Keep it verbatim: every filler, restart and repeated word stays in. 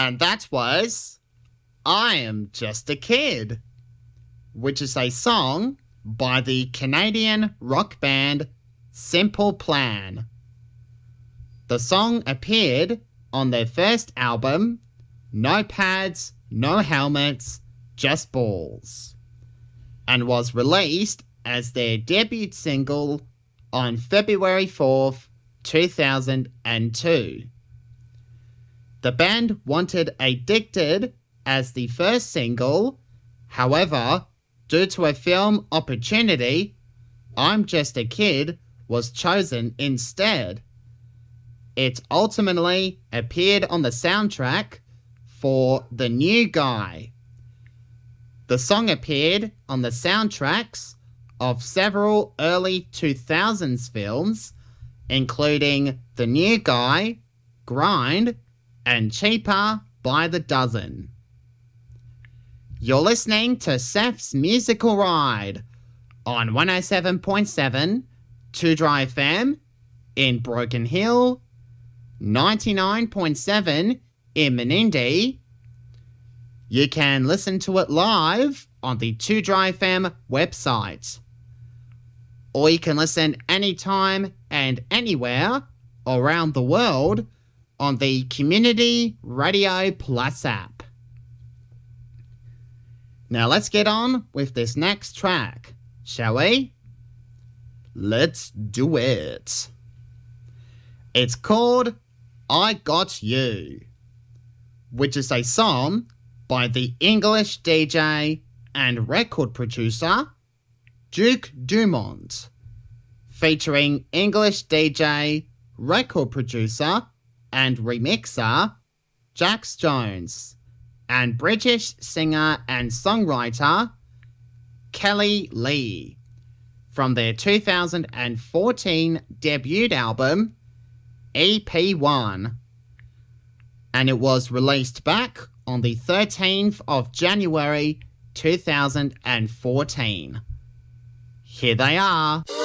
And that was I Am Just a Kid, which is a song by the Canadian rock band Simple Plan. The song appeared on their first album, No Pads, No Helmets, Just Balls, and was released as their debut single on February fourth, two thousand two. The band wanted Addicted as the first single, however, due to a film opportunity, I'm Just a Kid was chosen instead. It ultimately appeared on the soundtrack for The New Guy. The song appeared on the soundtracks of several early two thousands films, including The New Guy, Grind, and Cheaper by the Dozen. You're listening to Seth's Musical Ride on one oh seven point seven two Drive F M in Broken Hill, ninety-nine point seven in Menindee. You can listen to it live on the two Drive F M website. Or you can listen anytime and anywhere around the world on the Community Radio Plus app. Now let's get on with this next track, shall we? Let's do it. It's called I Got You, which is a song by the English D J and record producer Duke Dumont, featuring English D J, record producer and remixer Jax Jones, and British singer and songwriter Kelly Lee, from their two thousand fourteen debut album E P one, and it was released back on the thirteenth of January two thousand fourteen. Here they are.